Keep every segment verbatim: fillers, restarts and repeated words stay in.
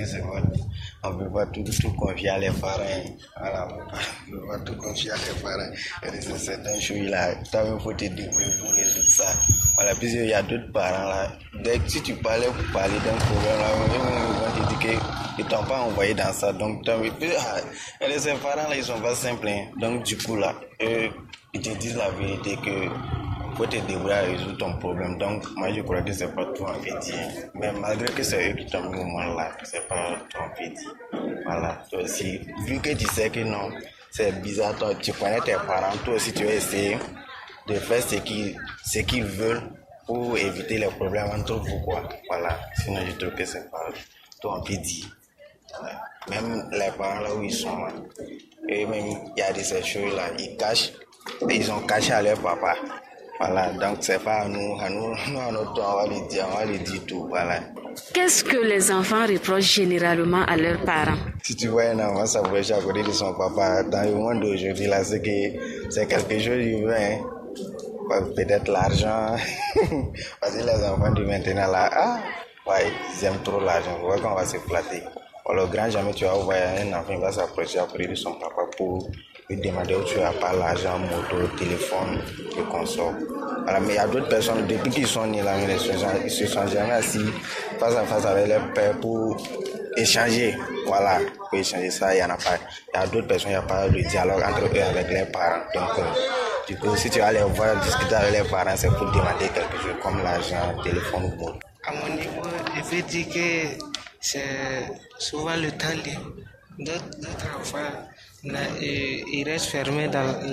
que c'est vrai. On ne peut pas tout, tout confier à les parents. Voilà, on ne peut pas tout confier à les parents. Et c'est certaines choses là, il faut te débrouiller pour résoudre ça. Voilà, puis il y a d'autres parents là. Dès que si tu parlais pour parler d'un problème là, ils vont te dire qu'ils ne t'ont pas envoyé dans ça. Donc, puis, ah, et ces parents là, ils ne sont pas simples. Hein. Donc, du coup là, eux, ils te disent la vérité que faut te débrouiller à résoudre ton problème. Donc, moi, je crois que c'est pas tout en fait dit. Mais malgré que c'est eux qui t'ont mis au moment là, c'est pas tout en fait dit. Voilà. Toi aussi, vu que tu sais que non, c'est bizarre, toi, tu connais tes parents, toi aussi, tu vas essayer de faire ce qu'ils, ce qu'ils veulent pour éviter les problèmes entre vous, quoi. Voilà. Sinon, je trouve que c'est pas tout en fait dit. Voilà. Même les parents là où ils sont, là, et même, il y a des choses là, ils cachent, ils ont caché à leur papa. Voilà, donc c'est pas à nous, à nous, nous à notre tour, on va lui dire, on va lui dire tout, voilà. Qu'est-ce que les enfants reprochent généralement à leurs parents? Si tu vois un enfant s'approcher à côté de son papa, dans le monde d'aujourd'hui, là, c'est que c'est quelque chose qu'il veut, hein. Peut-être l'argent, parce que les enfants de maintenant, là, ah, ouais, ils aiment trop l'argent, vous voyez qu'on va se flatter. Alors, grand jamais tu vas voir un enfant, il va s'approcher à côté de son papa pour lui demander où tu as pas l'argent, moto, téléphone, et consort. Voilà, mais il y a d'autres personnes, depuis qu'ils sont nés là, ils se sont, ils se sont jamais assis face à face avec leur père pour échanger. Voilà, pour échanger ça, il y en a pas. Il y a d'autres personnes, il n'y a pas de dialogue entre eux avec leurs parents. Donc, euh, du coup, si tu vas les voir discuter avec leurs parents, c'est pour demander quelque chose comme l'argent, téléphone ou moto. À mon niveau, je veux dire que c'est souvent le temps libre. D'autres, d'autres enfants, là, ils restent fermés dans la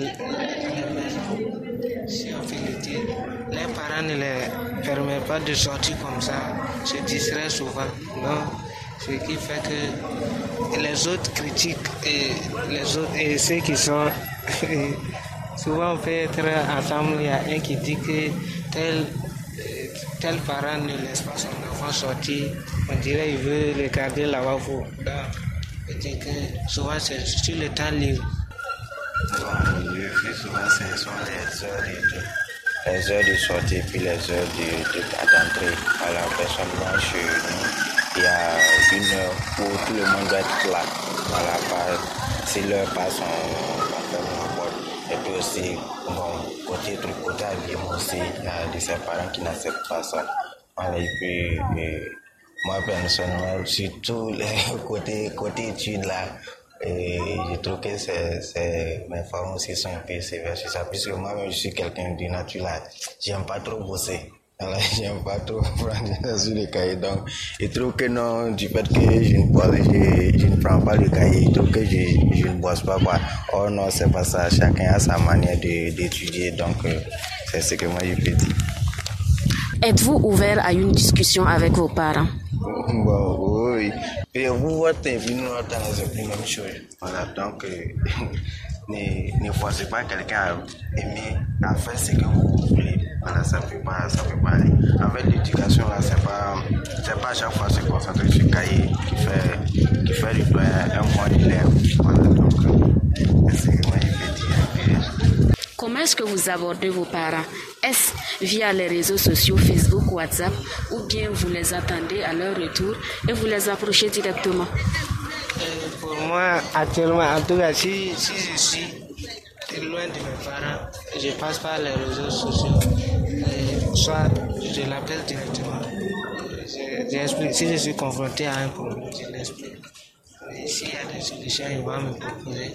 maison. Si on fait le dire, les parents ne les permettent pas de sortir comme ça, se distraient souvent. Donc, ce qui fait que les autres critiquent et les autres et ceux qui sont souvent on peut être ensemble. Il y a un qui dit que tel tel parent ne laisse pas son enfant sortir, on dirait qu'il veut le garder là-bas. Donc, je dis que souvent c'est sur le temps libre. Bon, le plus souvent, ce sont les heures de, les heures de sortie puis les heures de, de, d'entrée. À la personne va chez nous, il y a une heure où tout le monde doit être là. Voilà, si l'heure passe, on, on ferme la porte. Et puis aussi, bon, côté truc, côté habillement aussi, il y a des parents qui n'acceptent pas ça. Voilà, et puis, et moi personnellement, surtout les côtés, côté études là, et je trouve que c'est, c'est, mes parents aussi sont un peu sévères sur ça, puisque moi-même je suis quelqu'un de nature là, j'aime pas trop bosser. Alors, j'aime pas trop prendre sur le cahier, donc je trouve que non, du fait que je ne, bosse, je, je ne prends pas le cahier, je trouve que je, je ne bosse pas, quoi. Oh non, c'est pas ça, chacun a sa manière de, d'étudier, donc euh, c'est ce que moi je peux dire. Êtes-vous ouvert à une discussion avec vos parents? Bon, oui. Et vous, votre vie, nous, c'est la même chose. Voilà, donc, euh, ne, ne forcez pas quelqu'un à aimer, à faire ce que vous voulez. Voilà, ça ne peut pas, ça peut pas aller. En fait, l'éducation, là, c'est pas, c'est pas à chaque fois se concentrer sur le cahier qui fait, qui fait du doigt un bon élève. Voilà, donc, euh, c'est ce que moi, je peux dire. Comment est-ce que vous abordez vos parents? Est-ce via les réseaux sociaux, Facebook, WhatsApp, ou bien vous les attendez à leur retour et vous les approchez directement? Euh, pour moi, actuellement, en tout cas, si, si je suis loin de mes parents, je passe par les réseaux sociaux, et soit je l'appelle directement. Je, j'explique. Si je suis confronté à un problème, je l'explique. Et s'il y a des solutions, il va me proposer.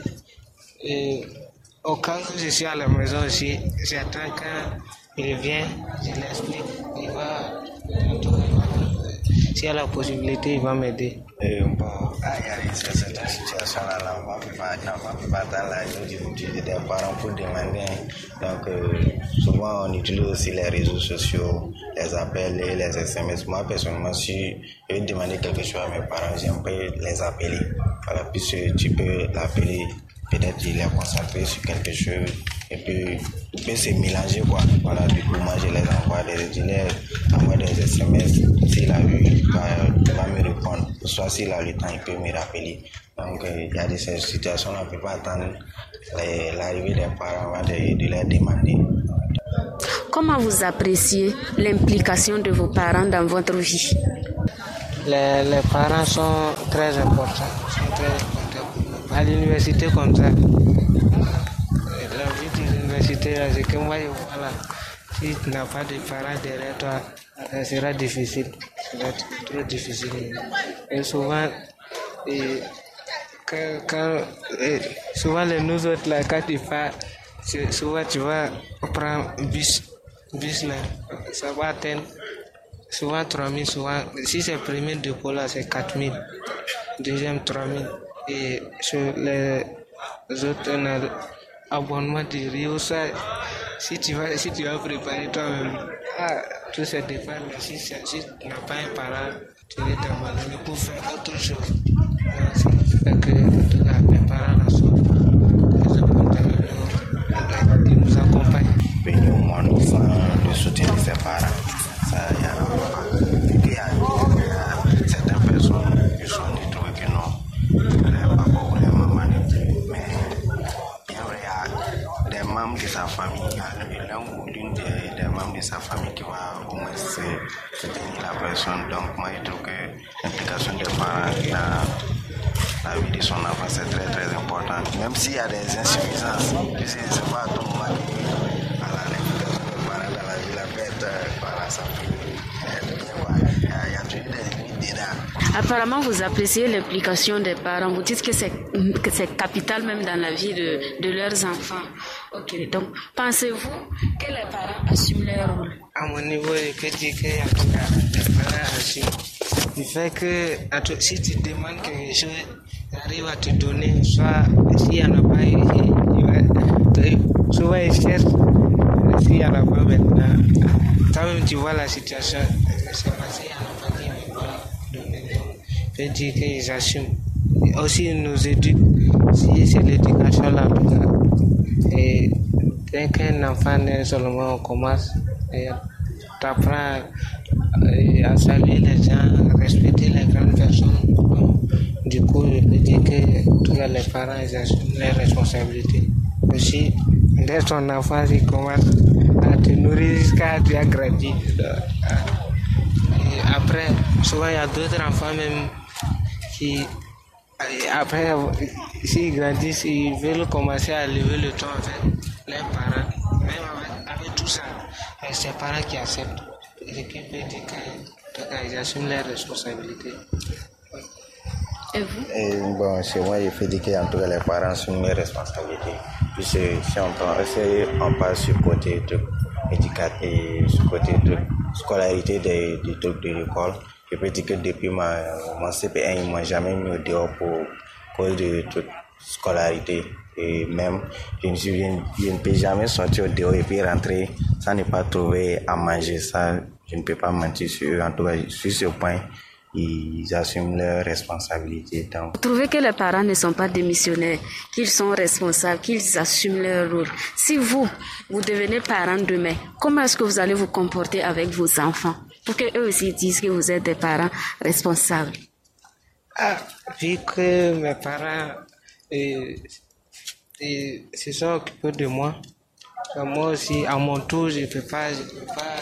Et, au cas où je suis à la maison aussi, j'attends quand il vient, je l'explique, il va, s'il y a la possibilité, il va m'aider. Et bon, il y a cette situation-là, l'enfant ne peut pas attendre la journée des parents pour demander. Donc, euh, souvent, on utilise aussi les réseaux sociaux, les appels et les S M S. Moi, personnellement, si je veux demander quelque chose à mes parents, j'aimerais les appeler. Voilà, puisque tu peux l'appeler. Peut-être il est concentré sur quelque chose et puis il peut se mélanger, quoi. Voilà, du coup moi je les envoie des, je les envoie des S M S. S'il a vu, il va, il va me répondre. Soit s'il a le temps, il peut me rappeler. Donc euh, il y a des situations où on ne peut pas attendre les, l'arrivée des parents avant de, de leur demander. Comment vous appréciez l'implication de vos parents dans votre vie? les, les parents sont très importants. Sont très importants. À l'université comme ça, la vie de l'université, c'est que moi, voilà, si tu n'as pas de parents derrière toi, ça sera difficile. Ça sera trop difficile. Et souvent, et, quand, quand, et, souvent les nous autres, là, quand tu pars, souvent tu vas prendre un bus, bus là, ça va atteindre souvent trois mille, souvent, si c'est le premier dépôt là, c'est quatre mille, deuxième trois mille, et sur les autres, on a abonnement de Rio, ça, si tu vas, si tu vas préparer toi-même, ah, tout ça dépend, mais si, si tu n'as pas un parent, tu es t'abandonner pour faire autre chose. C'est fait que, en tout cas, mes parents là sont très importants, ils nous accompagnent. Mais au moins, nous faisons le soutien de ses parents. Ça, il y a il y a certaines personnes qui sont trouvent que non, ne pas vraiment manipuler. Mais bien vrai, il y a des membres de sa famille, l'un ou l'une des, des membres de sa famille qui va au moins soutenir la personne. Donc, moi, je trouve que l'implication des parents dans la vie de son enfant, c'est très très important. Même s'il y a des insuffisances, puisque ce n'est pas à tout moment que à l'implication des parents dans la vie, la fête, par sa famille. Apparemment, vous appréciez l'implication des parents. Vous dites que c'est, que c'est capital même dans la vie de, de leurs enfants. Ok, donc pensez-vous que les parents assument leur rôle? À mon niveau, je peux dire que les parents assument. Du fait que si tu demandes quelque chose, ils arrivent à te donner, soit s'il n'y en a pas, il va, souvent ils cherchent, s'il n'y en a pas maintenant. Toi-même, tu vois la situation, c'est passé, il n'y en a pas qui vont donner. Je peux dire qu'ils assument. Aussi, ils nous éduquent. Si c'est l'éducation là, en tout cas. Et dès qu'un enfant naît seulement, on commence. Et t'apprends à saluer les gens, à respecter les grandes personnes. Du coup, je peux dire que en tout cas, les parents, ils assument leurs responsabilités. Aussi, dès ton enfant, il commence à te nourrir jusqu'à tu as grandi. Et après, souvent il y a d'autres enfants même qui, après, s'ils grandissent, ils veulent commencer à lever le ton avec leurs parents. Même avec, avec tout ça, c'est les parents qui acceptent. Et qui peut dire qu'ils assument leurs responsabilités. Et vous? Et bon, chez moi, il faut dire qu'en tout cas, les parents assument mes responsabilités. Puis si on, prend, si on passe sur le côté de l'éducation et sur le côté de scolarité des, des trucs de l'école, je peux dire que depuis ma, mon C P un, ils ne m'ont jamais mis au dehors pour cause de toute scolarité. Et même, je ne, suis, je ne peux jamais sortir au dehors et puis rentrer sans ne pas trouver à manger. Ça, je ne peux pas mentir sur eux. En tout cas, sur ce point, ils assument leurs responsabilités. Donc, vous trouvez que les parents ne sont pas démissionnaires, qu'ils sont responsables, qu'ils assument leur rôle. Si vous, vous devenez parent demain, comment est-ce que vous allez vous comporter avec vos enfants pour qu'eux aussi disent que vous êtes des parents responsables? Ah, vu que mes parents euh, euh, se sont occupés de moi, moi aussi, à mon tour, je ne peux pas... Je peux pas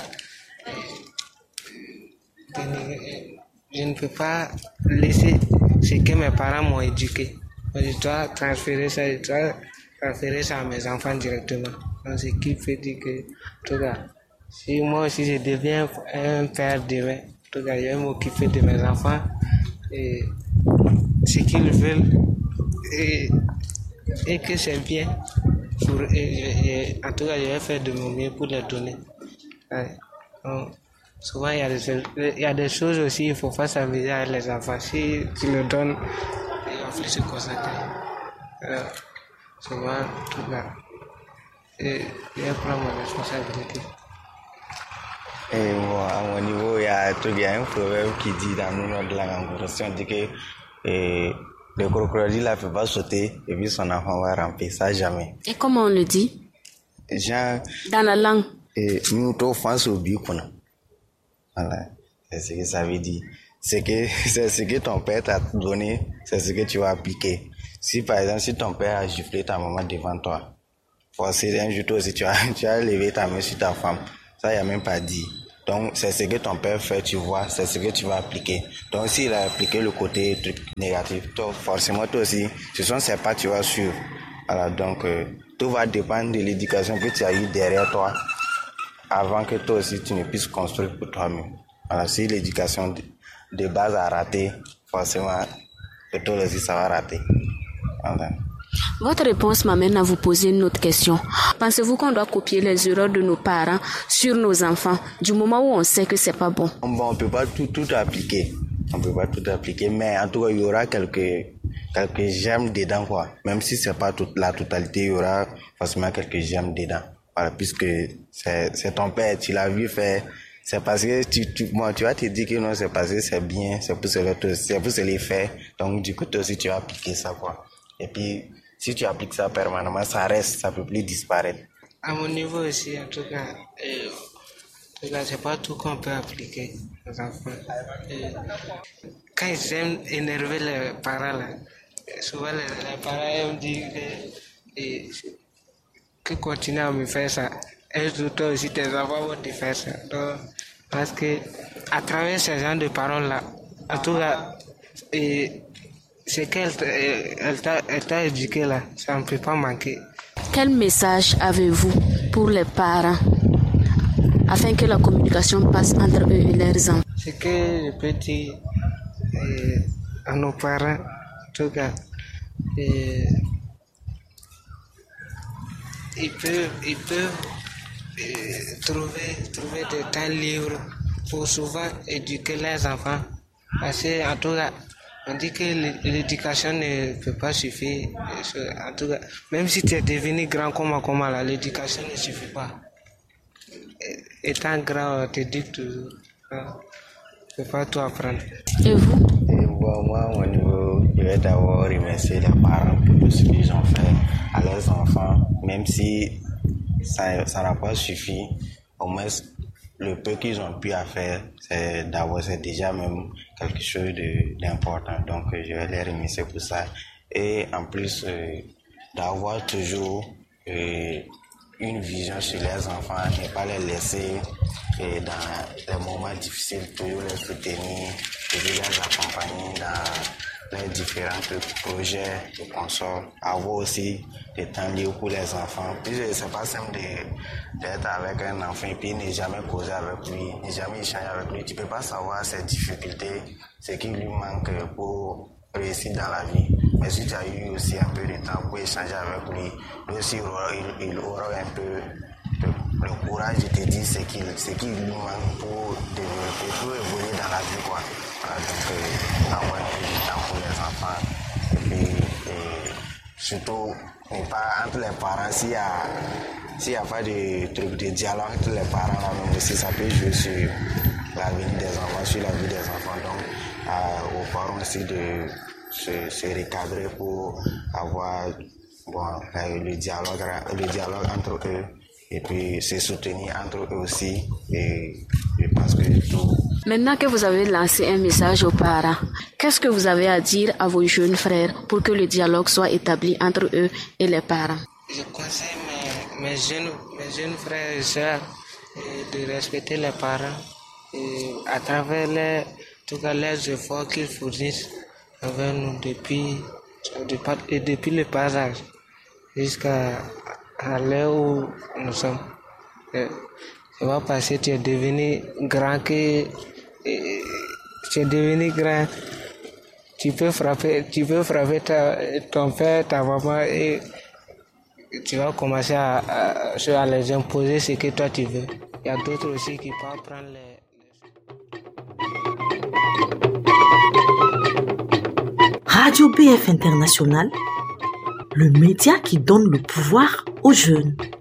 euh, euh, Je ne peux pas laisser ce que mes parents m'ont éduqué. Je dois transférer ça, je dois transférer ça à mes enfants directement. Donc, ce qui fait dire que, en tout cas, si moi aussi je deviens un père demain, en tout cas, je vais m'occuper de mes enfants et ce qu'ils veulent et, et que c'est bien. Pour, et, et, en tout cas, je vais faire de mon mieux pour les donner. Ouais. Donc, souvent, il y, a des, il y a des choses aussi, il ne faut pas s'amuser avec les enfants. Si tu le donnes, ils vont plus se concentrer. Euh, souvent, tout là. Et je vais prendre ma responsabilité. et bon, à mon niveau, il y a, il y a un proverbe qui dit dans notre langue anglo-saxonne, on dit que et, le crocodile ne peut pas sauter et puis son enfant va ramper. Ça, jamais. Et comment on le dit? Genre, dans la langue. Et nous, nous, France au but, voilà, c'est ce que ça veut dire. C'est que c'est ce que ton père t'a donné, c'est ce que tu vas appliquer. Si par exemple, si ton père a giflé ta maman devant toi, forcément un jour toi aussi tu as, tu as levé ta main sur ta femme, ça il n'y a même pas dit. Donc, c'est ce que ton père fait, tu vois, c'est ce que tu vas appliquer. Donc, s'il a appliqué le côté truc négatif, toi, forcément, toi aussi, ce sont ces pas que tu vas suivre. Voilà, donc, euh, tout va dépendre de l'éducation que tu as eue derrière toi, avant que toi aussi, tu ne puisses construire pour toi-même. Voilà, si l'éducation de, de base a raté, forcément, que toi aussi, ça va rater. Voilà. Votre réponse m'amène à vous poser une autre question. Pensez-vous qu'on doit copier les erreurs de nos parents sur nos enfants du moment où on sait que c'est pas bon? Bon, on peut pas tout, tout appliquer. On peut pas tout appliquer, mais en tout cas, il y aura quelques, quelques gemmes dedans, quoi. Même si c'est pas toute la totalité, il y aura forcément quelques gemmes dedans. Voilà, puisque c'est, c'est ton père, tu l'as vu faire. C'est parce que tu, tu, bon, tu vas te dire que non, c'est parce que c'est bien, c'est pour cela, c'est pour cela faire. Donc, du coup, toi aussi, tu vas appliquer ça, quoi. Et puis, si tu appliques ça permanemment, ça reste, ça peut plus disparaître. À mon niveau aussi, en tout cas, euh, en tout cas, c'est pas tout qu'on peut appliquer aux enfants. Euh, quand ils aiment énerver les parents, là, souvent les, les parents aiment dire que, et, que continue à me faire ça. Et toi aussi, tes enfants vont te faire ça. Donc, parce que à travers ces genre de paroles-là, en tout cas, et, c'est qu'elle elle t'a, elle t'a éduqué là, ça ne peut pas manquer. Quel message avez-vous pour les parents afin que la communication passe entre eux et leurs enfants? Ce que je peux dire euh, à nos parents, en tout cas, euh, ils peuvent, ils peuvent euh, trouver, trouver des temps libres pour souvent éduquer leurs enfants. Parce que, en tout cas, on dit que l'éducation ne peut pas suffire. En tout cas, même si tu es devenu grand comme comment là, l'éducation ne suffit pas. Étant grand, on te dit toujours. Tu ne peux pas tout apprendre. Et vous? Et bon, moi, au niveau, je vais d'abord remercier les parents pour tout ce qu'ils ont fait à leurs enfants. Même si ça, ça n'a pas suffi, au moins, le peu qu'ils ont pu faire, c'est d'abord, c'est déjà même quelque chose de, d'important. Donc, je vais les remercier pour ça. Et en plus, euh, d'avoir toujours euh, une vision sur les enfants, ne pas les laisser euh, dans les moments difficiles, toujours les soutenir, toujours les accompagner dans les différents projets et consorts. Avoir aussi des temps libres pour les enfants. Puis, c'est pas simple de, d'être avec un enfant et puis ne jamais causer avec lui, ne jamais échanger avec lui. Tu peux pas savoir ses difficultés, ce qui lui manque pour réussir dans la vie. Mais si tu as eu aussi un peu de temps pour échanger avec lui, lui aussi il, il aura un peu le, le courage de te dire ce qu'il, ce qui lui manque pour développer, pour évoluer dans la vie, quoi. Voilà, donc euh, avoir un peu de temps pour les enfants. Et puis et surtout, ne pas entre les parents, s'il y a s'il n'y a pas de truc de dialogue entre les parents là même aussi, ça peut jouer sur l'avenir des enfants, sur la vie des enfants. Donc euh, aux parents aussi de se, se recadrer pour avoir bon, le dialogue, le dialogue entre eux et puis se soutenir entre eux aussi. Et je pense que tout. Maintenant que vous avez lancé un message aux parents, qu'est-ce que vous avez à dire à vos jeunes frères pour que le dialogue soit établi entre eux et les parents? Je conseille mes, mes, jeunes, mes jeunes frères et sœurs de respecter les parents et à travers les, en tout cas les efforts qu'ils fournissent avec nous depuis, depuis, depuis le passage jusqu'à à l'heure où nous sommes. Ça va passer, tu es devenu grand que tu es devenu grand. Tu peux frapper, tu peux frapper ta, ton père, ta maman et tu vas commencer à, à, à les imposer ce que toi tu veux. Il y a d'autres aussi qui peuvent prendre les... Radio B F International, le média qui donne le pouvoir aux jeunes.